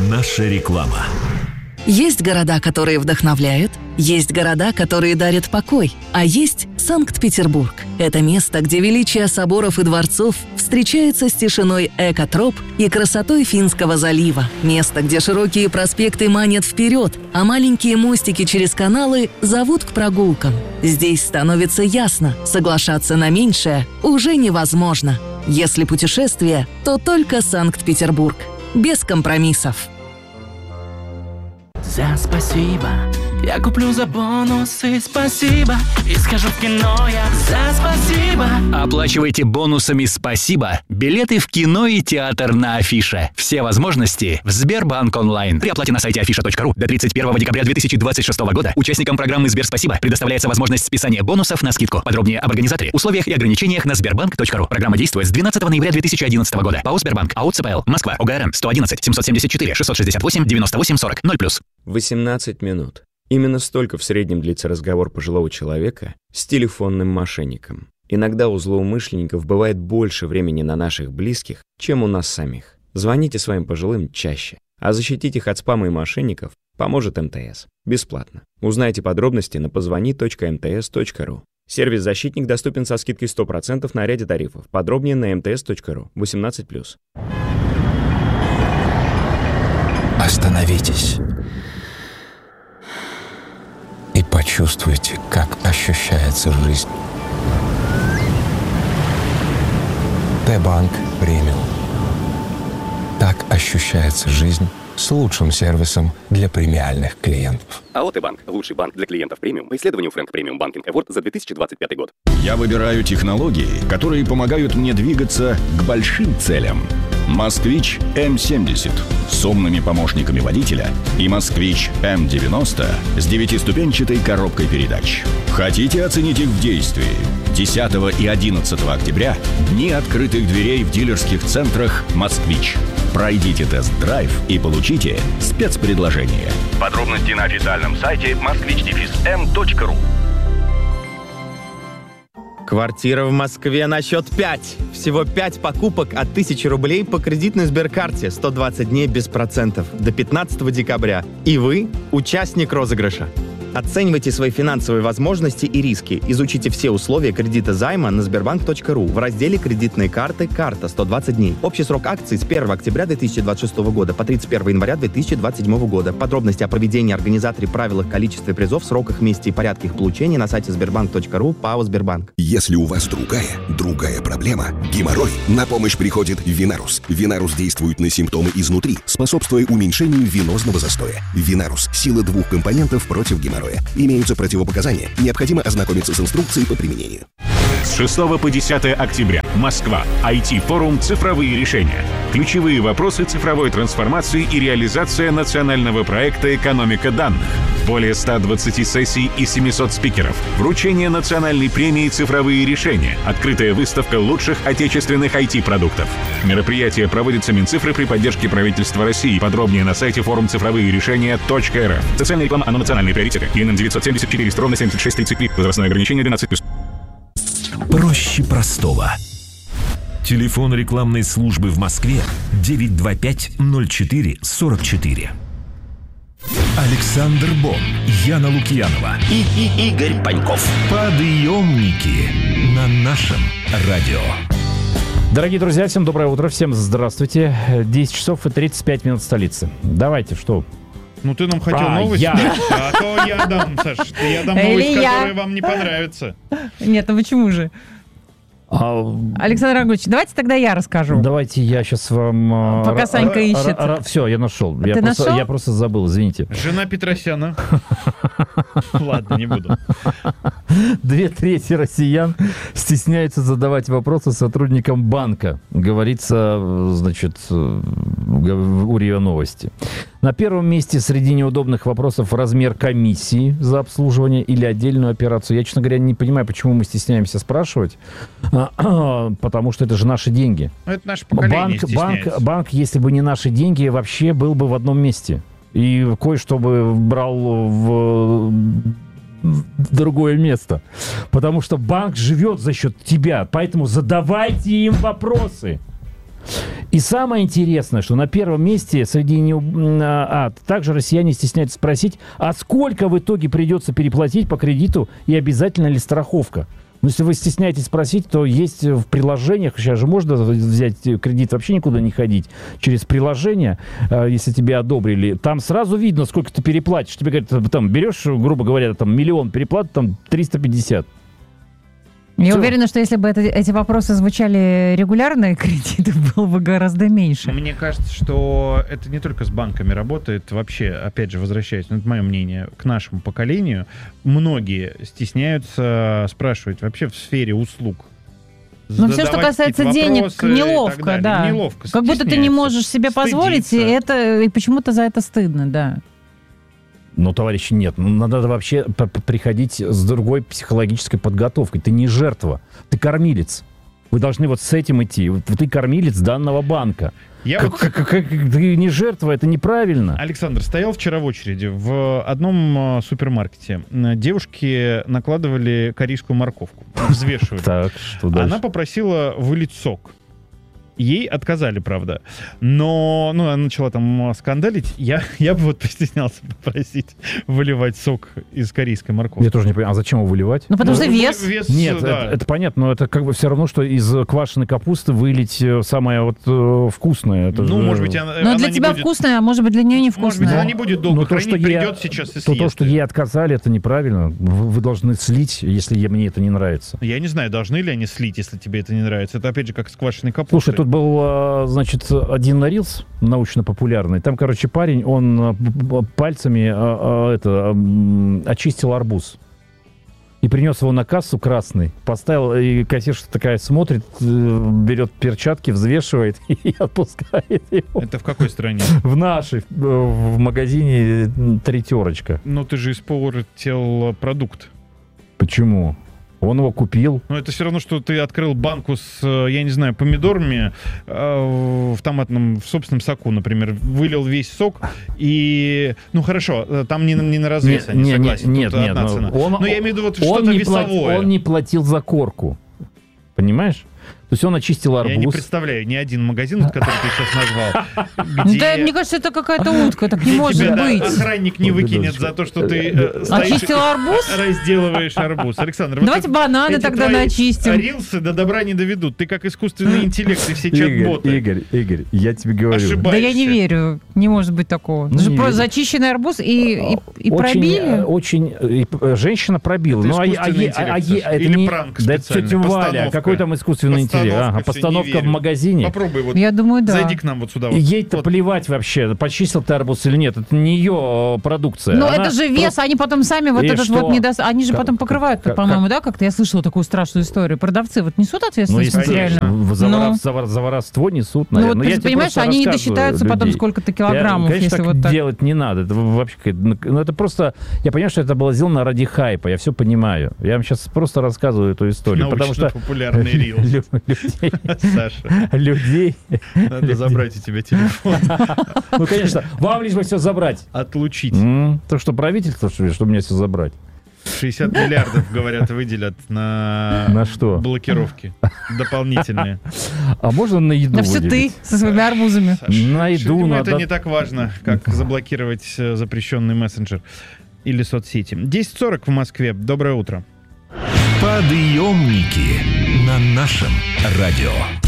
Наша реклама. Есть города, которые вдохновляют, есть города, которые дарят покой, а есть Санкт-Петербург. Это место, где величие соборов и дворцов встречается с тишиной экотроп и красотой Финского залива. Место, где широкие проспекты манят вперед, а маленькие мостики через каналы зовут к прогулкам. Здесь становится ясно, соглашаться на меньшее уже невозможно. Если путешествие, то только Санкт-Петербург. Без компромиссов. За спасибо я куплю за бонусы, спасибо, и схожу в кино я за спасибо. Оплачивайте бонусами «Спасибо» билеты в кино и театр на Афише. Все возможности в Сбербанк онлайн. При оплате на сайте afisha.ru до 31 декабря 2026 года участникам программы «Сберспасибо» предоставляется возможность списания бонусов на скидку. Подробнее об организаторе, условиях и ограничениях на sberbank.ru. Программа действует с 12 ноября 2011 года. ПАО «Сбербанк», АО ЦПЛ, Москва, ОГРН 111 774 668 98 40 0+. 18 минут. Именно столько в среднем длится разговор пожилого человека с телефонным мошенником. Иногда у злоумышленников бывает больше времени на наших близких, чем у нас самих. Звоните своим пожилым чаще, а защитить их от спама и мошенников поможет МТС. Бесплатно. Узнайте подробности на позвони.mts.ru. Сервис «Защитник» доступен со скидкой 100% на ряде тарифов. Подробнее на mts.ru. 18+. Остановитесь и почувствуйте, как ощущается жизнь. Т-банк премиум. Так ощущается жизнь с лучшим сервисом для премиальных клиентов. АО Т-банк. Лучший банк для клиентов премиум по исследованию Frank Premium Banking Award за 2025 год. Я выбираю технологии, которые помогают мне двигаться к большим целям. «Москвич М70» с умными помощниками водителя и «Москвич М90» с 9-ступенчатой коробкой передач. Хотите оценить их в действии? 10 и 11 октября – дни открытых дверей в дилерских центрах «Москвич». Пройдите тест-драйв и получите спецпредложение. Подробности на официальном сайте moskvich-m.ru. Квартира в Москве на счет 5. Всего 5 покупок от 1000 рублей по кредитной Сберкарте. 120 дней без процентов. До 15 декабря. И вы участник розыгрыша. Оценивайте свои финансовые возможности и риски. Изучите все условия кредита займа на sberbank.ru в разделе «Кредитные карты. Карта. 120 дней». Общий срок акций с 1 октября 2026 года по 31 января 2027 года. Подробности о проведении, организаторе, правилах, количестве призов, сроках, месте и порядке их получения на сайте sberbank.ru, ПАО «Сбербанк». Если у вас другая проблема – геморрой, на помощь приходит Винарус. Винарус действует на симптомы изнутри, способствуя уменьшению венозного застоя. Винарус – сила двух компонентов против геморроя. Имеются противопоказания. Необходимо ознакомиться с инструкцией по применению. С 6 по 10 октября. Москва. IT-форум «Цифровые решения». Ключевые вопросы цифровой трансформации и реализация национального проекта «Экономика данных». Более 120 сессий и 700 спикеров. Вручение национальной премии «Цифровые решения». Открытая выставка лучших отечественных IT-продуктов. Мероприятие проводится Минцифрой при поддержке правительства России. Подробнее на сайте форум цифровые решения.рф. Социальная реклама, оно национальные приоритеты. ИНН 974 76 33. Возрастное ограничение 12+. Проще простого. Телефон рекламной службы в Москве 925-04-44. Александр Бон, Яна Лукьянова И Игорь Паньков. Подъемники на нашем радио. Дорогие друзья, всем доброе утро, всем здравствуйте. 10 часов и 35 минут столицы. Давайте, что? Ну, ты нам хотел новости? А то я дам, Саш. Я дам новость, которая вам не понравится. Нет, ну почему же? Александр Агуч, давайте тогда я расскажу. Давайте я сейчас вам... Пока Санька ищет. Все, я нашел. Я просто забыл, извините. Жена Петросяна. Ладно, не буду. 2/3 россиян стесняются задавать вопросы сотрудникам банка. Говорится, значит, у РИА Новости. На первом месте среди неудобных вопросов размер комиссии за обслуживание или отдельную операцию. Я, честно говоря, не понимаю, почему мы стесняемся спрашивать. Потому что это же наши деньги. Это наше поколение стесняется. Банк, если бы не наши деньги, вообще был бы в одном месте. И кое-что бы брал в другое место. Потому что банк живет за счет тебя. Поэтому задавайте им вопросы. И самое интересное, что на первом месте среди также россияне стесняются спросить, а сколько в итоге придется переплатить по кредиту и обязательно ли страховка? Но если вы стесняетесь спросить, то есть в приложениях, сейчас же можно взять кредит, вообще никуда не ходить, через приложение, если тебе одобрили, там сразу видно, сколько ты переплатишь. Тебе говорят, там берешь, грубо говоря, там миллион переплат, там 350. Я Все. уверена, что если бы эти вопросы звучали регулярно, кредитов было бы гораздо меньше. Мне кажется, что это не только с банками работает. Вообще, опять же, возвращаясь, это мое мнение, к нашему поколению, многие стесняются спрашивать вообще в сфере услуг. Но все, что касается денег, неловко, да. Неловко, как будто ты не можешь себе позволить, и почему-то за это стыдно, да. Ну, товарищи, нет. Надо вообще приходить с другой психологической подготовкой. Ты не жертва, ты кормилец. Вы должны вот с этим идти. Ты кормилец данного банка. Ты не жертва, это неправильно. Александр, стоял вчера в очереди в одном супермаркете. Девушки накладывали корейскую морковку, взвешивали. Так, что дальше? Она попросила вылить сок. Ей отказали, правда. Но она начала там скандалить. Я бы вот постеснялся попросить выливать сок из корейской морковки. Я тоже не понимаю, а зачем его выливать? Ну, потому что вес. Нет, да. это понятно, но это как бы все равно, что из квашеной капусты вылить самое вот вкусное. Это ну, же... может быть, но для тебя вкусное, а может быть, для нее невкусное. Может быть, она не будет долго хранить, придет сейчас и съест. То, что ей отказали, это неправильно. Вы должны слить, если мне это не нравится. Я не знаю, должны ли они слить, если тебе это не нравится. Это, опять же, как с квашеной капустой. Слушай, тут был, значит, один рилс научно-популярный. Там, короче, парень, он пальцами очистил арбуз. И принес его на кассу красный. Поставил, и кассирша такая смотрит, берет перчатки, взвешивает и отпускает его. Это в какой стране? В нашей, в магазине «Третёрочка». Но ты же испортил продукт. Почему? Он его купил. Ну, это все равно, что ты открыл банку с, я не знаю, помидорами в томатном, в собственном соку, например, вылил весь сок и... Ну, хорошо, там не на развес, они согласен. Нет, одна цена. Но я имею в виду вот что-то весовое. Он не платил за корку. Понимаешь? То есть он очистил арбуз. Я не представляю ни один магазин, который ты сейчас назвал. Где... Да, мне кажется, это какая-то утка, так не может быть. Охранник не выкинет за то, что ты очистил арбуз? Разделываешь арбуз. Александр, давайте бананы тогда начистим. Рилсы до добра не доведут. Ты как искусственный интеллект и все чат-боты. Игорь, я тебе говорю. Ошибаешься. Да я не верю. Не может быть такого. Это же просто зачищенный арбуз и пробили. Очень. Женщина пробила. Это искусственный интеллект. Или пранк специальный. Да тетя Валя, какой там искусственный интеллект? Постановка в магазине. Попробуй вот. Я думаю, да. Зайди к нам вот сюда. Ей-то плевать вообще, почистил ты арбуз или нет. Это не ее продукция. Но это же вес, они потом сами вот этот вот не даст. Они же потом покрывают, по-моему, да, как-то я слышала такую страшную историю. Продавцы вот несут ответственность материально. За воровство несут, наверное. Ну вот ты понимаешь, они не досчитаются потом сколько-то килограммов, если вот так. Делать не надо. Это вообще, ну это просто, я понимаю, что это было сделано ради хайпа, я все понимаю. Я вам сейчас просто рассказываю эту историю. Научно-популярный рил. Саша. Людей. Надо забрать у тебя телефон. Ну, конечно, вам лишь бы все забрать. Отлучить. То, что правительство, чтобы мне все забрать. 60 миллиардов, говорят, выделят на что? Блокировки дополнительные. А можно на еду все выделить? Ты со своими арбузами. На еду надо. Это не так важно, как заблокировать запрещенный мессенджер или соцсети. 10:40 в Москве. Доброе утро. Подъемники на нашем радио.